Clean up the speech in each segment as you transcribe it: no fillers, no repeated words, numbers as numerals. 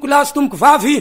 tomboko lahy sy tomboko vavy.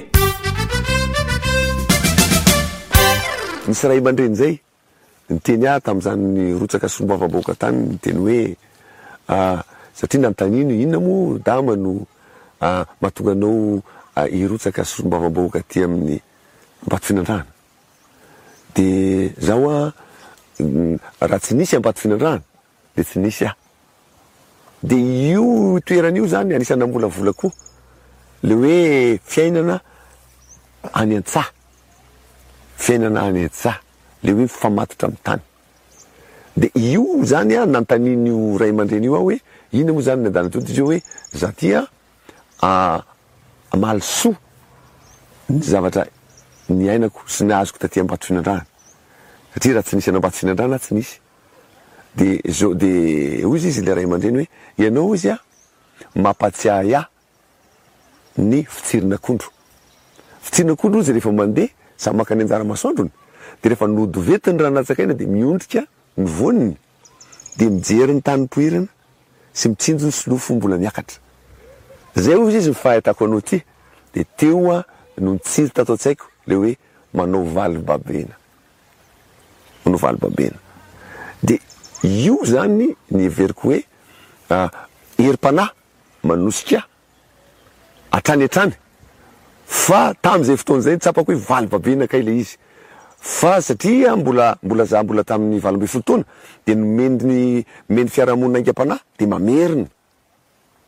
Nisy ray aman-dreny zay niteny tam'izany ny rotsaka sy fombavaboaka tany niteny hoe satria nanontany inona mo dama no mahatonga anao hirotsaka sy fombavaboaka ty amin'ny Ambato Finandrana. De zaho raha tsy nisy Ambato Finandrana de tsy nisy de io toeran'io zany anisana mbola koa le hoe fiainana any an-tsaha, fiainana any an-tsaha, le hoe mifamatotra amin'ny tany. De io zany nantanin'io ray aman-dreny io hoe ina moa zany nadana toto izy hoe za tia mahalisoa ny zavatra ny ainako sy ny azoko taty Ambato Finandrana satria raha tsy nisy an'Ambato Finandrana tsy nisy. De hoy izy le ray aman-dreny hoe ianao izy mampatsiahy ny fitsirin'akondro. Fitsirin'akondro izy rehefa mandeha samy maka ny anjara masoandrony de rehefa nodovetiny raha natsakaina de miondrika ny voniny de mijery ny tany poirina sy mitsinjo ny silofo mbola miakatra. Zay hoy izy fahitako anao ty de teo no nitsiry tato an-tsaiko le hoe manao valy babena, manao valy babena. De io zany ny everiko hoe herim-panahy manosika atrany fa tam'izay fotoana zay tsapako hoe valy babena kay le izy fa satria mbola tamin'ny 20 taona de meny fiarahamonina aingam-panahy de mamerina